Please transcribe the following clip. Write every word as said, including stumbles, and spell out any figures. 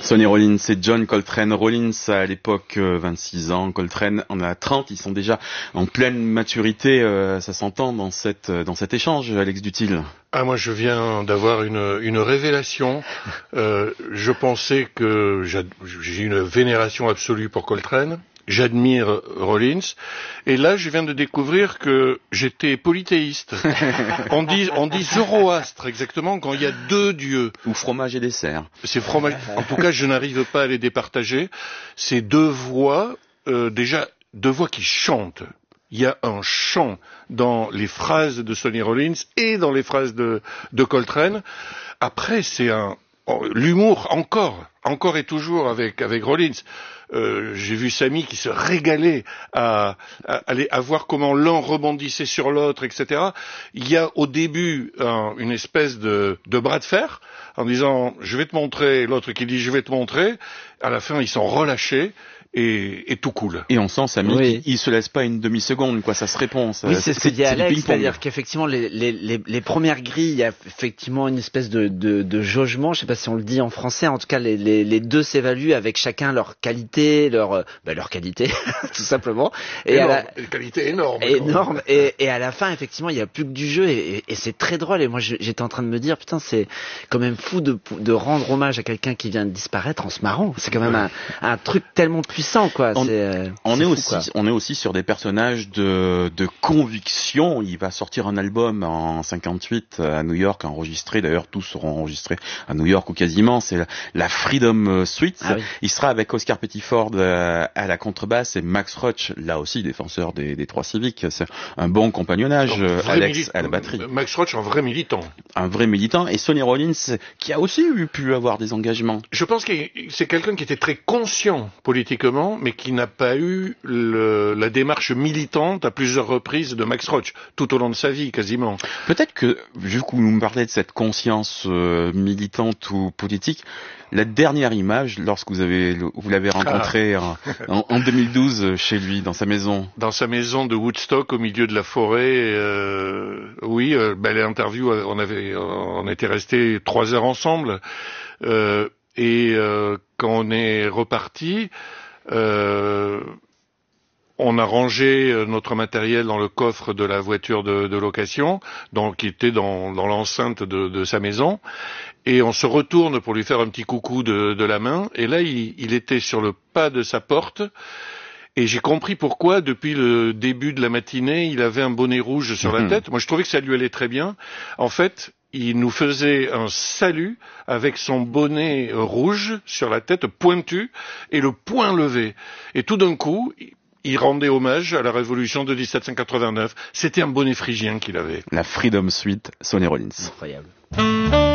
Sonny Rollins et John Coltrane. Rollins à l'époque euh, vingt-six ans, Coltrane en a trente. Ils sont déjà en pleine maturité, euh, ça s'entend dans cette dans cet échange, Alex Duthil. Ah, moi je viens d'avoir une, une révélation. Euh, je pensais que j'ai une vénération absolue pour Coltrane. J'admire Rollins, et là je viens de découvrir que j'étais polythéiste. On dit, on dit zoroastre exactement quand il y a deux dieux. Ou fromage et dessert. C'est fromage. En tout cas, je n'arrive pas à les départager. Ces deux voix, euh, déjà deux voix qui chantent. Il y a un chant dans les phrases de Sonny Rollins et dans les phrases de, de Coltrane. Après, c'est un l'humour encore, encore et toujours avec avec Rollins. Euh, j'ai vu Samy qui se régalait à, à, à, à voir comment l'un rebondissait sur l'autre, et cetera. Il y a au début un, une espèce de, de bras de fer en disant je vais te montrer, l'autre qui dit je vais te montrer. À la fin, ils sont relâchés. Et, et tout cool. Et on sent, Samy, oui. qu'il se laisse pas une demi-seconde, quoi, ça se répond. Ça, oui, c'est ce que dit Alex, c'est-à-dire qu'effectivement, les, les, les, les premières grilles, il y a effectivement une espèce de, de, de jaugement, je sais pas si on le dit en français, en tout cas, les, les, les deux s'évaluent avec chacun leur qualité, leur, bah, leur qualité, tout simplement. Et énorme, à la... une qualité énorme. Énorme, et, et à la fin, effectivement, il y a plus que du jeu, et, et, et c'est très drôle, et moi, j'étais en train de me dire, putain, c'est quand même fou de, de rendre hommage à quelqu'un qui vient de disparaître en se marrant, c'est quand même un, un truc tellement puissant. Quoi, on, c'est, on c'est est fou, aussi, quoi. on est aussi sur des personnages de, de conviction. Il va sortir un album en cinquante-huit à New York, enregistré. D'ailleurs, tous seront enregistrés à New York ou quasiment. C'est la, la Freedom Suite. Ah oui. Il sera avec Oscar Pettiford à la contrebasse et Max Roach, là aussi défenseur des, des Trois Civiques. C'est un bon compagnonnage. Alex mili- à la batterie. Max Roach, un vrai militant. Un vrai militant. Et Sonny Rollins, qui a aussi pu avoir des engagements. Je pense que c'est quelqu'un qui était très conscient politiquement, mais qui n'a pas eu le, la démarche militante à plusieurs reprises de Max Roach, tout au long de sa vie, quasiment. Peut-être que, vu que vous me parlez de cette conscience euh, militante ou politique, la dernière image, lorsque vous avez, vous l'avez rencontré ah. en, en deux mille douze chez lui, dans sa maison. Dans sa maison de Woodstock, au milieu de la forêt, euh, oui, euh, ben, l'interview, on avait, on était restés trois heures ensemble, euh, et euh, quand on est reparti, Euh, on a rangé notre matériel dans le coffre de la voiture de, de location, donc qui était dans, dans l'enceinte de, de sa maison, et on se retourne pour lui faire un petit coucou de, de la main, et là il, il était sur le pas de sa porte, et j'ai compris pourquoi depuis le début de la matinée il avait un bonnet rouge sur mmh. la tête. Moi je trouvais que ça lui allait très bien. En fait, il nous faisait un salut avec son bonnet rouge sur la tête pointu et le poing levé. Et tout d'un coup, il rendait hommage à la Révolution de dix-sept cent quatre-vingt-neuf. C'était un bonnet phrygien qu'il avait. La Freedom Suite, Sonny Rollins. Incroyable.